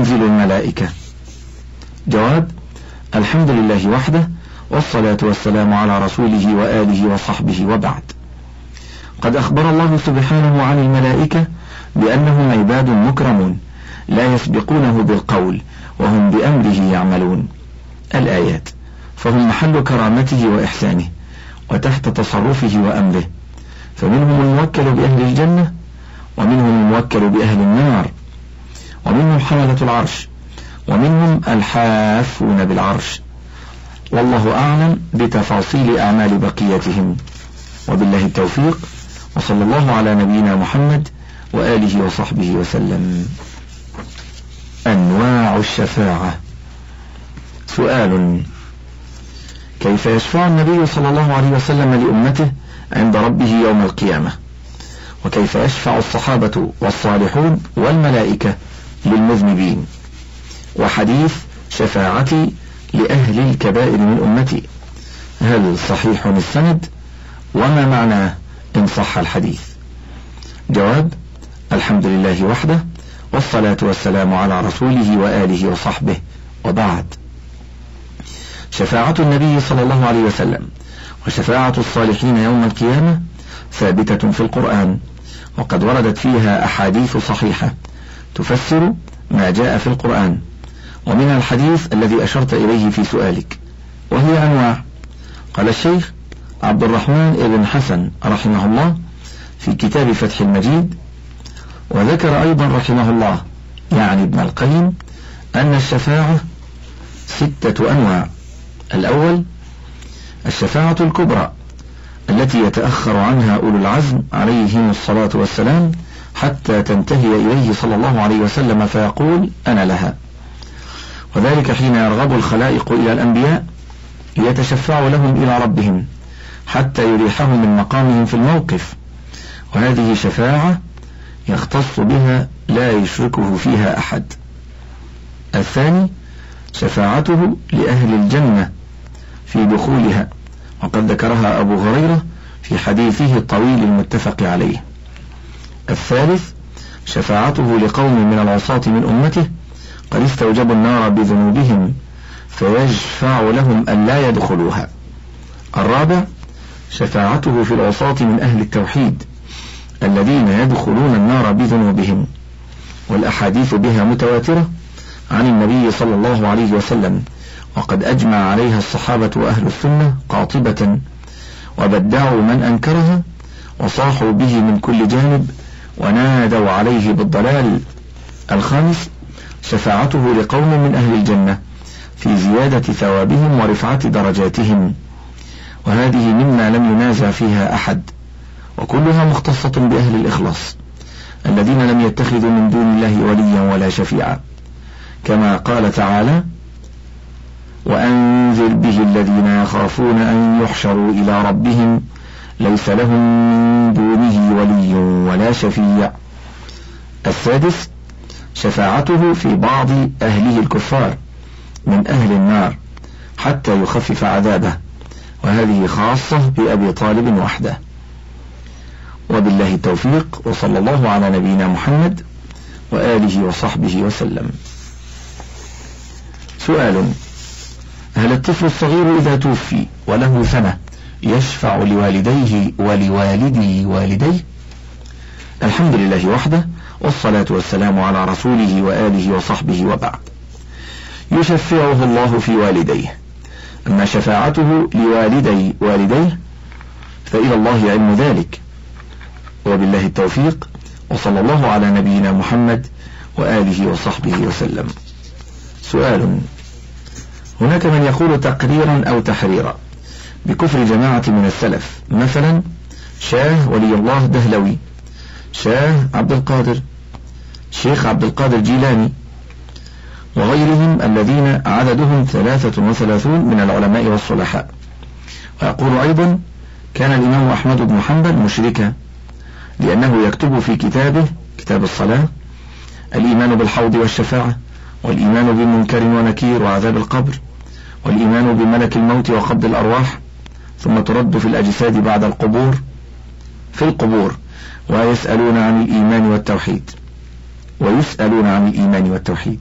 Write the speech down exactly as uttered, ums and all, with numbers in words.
تنزل الملائكة؟ جواب: الحمد لله وحده، والصلاة والسلام على رسوله وآله وصحبه، وبعد. قد أخبر الله سبحانه عن الملائكة بأنهم عباد مكرمون لا يسبقونه بالقول وهم بأمره يعملون. الآيات: فهم محل كرامته وإحسانه وتحت تصرفه وأمره، فمنهم الموكل بأهل الجنة، ومنهم الموكل بأهل النار، ومنهم حملة العرش، ومنهم الحافون بالعرش، والله أعلم بتفاصيل أعمال بقيتهم، وبالله التوفيق، وصلى الله على نبينا محمد وآله وصحبه وسلم. أنواع الشفاعة. سؤال: كيف يشفع النبي صلى الله عليه وسلم لأمته عند ربه يوم القيامة؟ وكيف يشفع الصحابة والصالحون والملائكة للمذنبين؟ وحديث شفاعتي لأهل الكبائر من أمتي، هل صحيح السند؟ وما معناه إن صح الحديث؟ جواب: الحمد لله وحده، والصلاة والسلام على رسوله وآله وصحبه، وبعد. شفاعة النبي صلى الله عليه وسلم وشفاعة الصالحين يوم القيامة ثابتة في القرآن، وقد وردت فيها أحاديث صحيحة تفسر ما جاء في القرآن، ومن الحديث الذي أشرت إليه في سؤالك، وهي أنواع. قال الشيخ عبد الرحمن بن حسن رحمه الله في كتاب فتح المجيد، وذكر أيضا رحمه الله يعني ابن القيم أن الشفاعة ستة أنواع. الأول: الشفاعة الكبرى التي يتأخر عنها أولو العزم عليهم الصلاة والسلام حتى تنتهي إليه صلى الله عليه وسلم فيقول: أنا لها. وذلك حين يرغب الخلائق إلى الأنبياء ليتشفع لهم إلى ربهم حتى يريحهم من مقامهم في الموقف، وهذه شفاعة يختص بها لا يشركه فيها أحد. الثاني: شفاعته لأهل الجنة في دخولها، وقد ذكرها أبو هريرة في حديثه الطويل المتفق عليه. الثالث: شفاعته لقوم من العصاة من أمته قد استوجبوا النار بذنوبهم فيشفع لهم أن لا يدخلوها. الرابع: شفاعته في العصاة من أهل التوحيد الذين يدخلون النار بذنوبهم، والأحاديث بها متواترة عن النبي صلى الله عليه وسلم، وقد أجمع عليها الصحابة وأهل السنة قاطبة، وبدعوا من أنكرها وصاحوا به من كل جانب ونادوا عليه بالضلال. الخامس: شفاعته لقوم من أهل الجنة في زيادة ثوابهم ورفعة درجاتهم، وهذه مما لم ينازع فيها أحد، وكلها مختصة بأهل الإخلاص الذين لم يتخذوا من دون الله وليا ولا شفيعا، كما قال تعالى: وأنذر به الذين يخافون أن يحشروا إلى ربهم ليس لهم من دونه ولي ولا شفيع. السادس: شفاعته في بعض أهله الكفار من أهل النار حتى يخفف عذابه، وهذه خاصة بأبي طالب وحده. وبالله التوفيق، وصلى الله على نبينا محمد وآله وصحبه وسلم. سؤال: هل الطفل الصغير إذا توفي وله سنة يشفع لوالديه ولوالدي والديه؟ الحمد لله وحده، والصلاة والسلام على رسوله وآله وصحبه، وبعد. يشفعه الله في والديه، أما شفاعته لوالدي والديه فإلى الله علم ذلك، وبالله التوفيق، وصلى الله على نبينا محمد وآله وصحبه وسلم. سؤال: هناك من يقول تقريرا أو تحريرا بكفر جماعة من السلف، مثلا شاه ولي الله دهلوي، شاه عبد القادر، شيخ عبد القادر جيلاني، وغيرهم الذين عددهم ثلاثة وثلاثون من العلماء والصلحاء. ويقول أيضا: كان الإمام أحمد بن حنبل مشركا، لأنه يكتب في كتابه كتاب الصلاة الإيمان بالحوض والشفاعة، والإيمان بمنكر ونكير وعذاب القبر، والإيمان بملك الموت وقبض الأرواح، ثم ترد في الأجساد بعد القبور في القبور، ويسألون عن الإيمان والتوحيد ويسألون عن الإيمان والتوحيد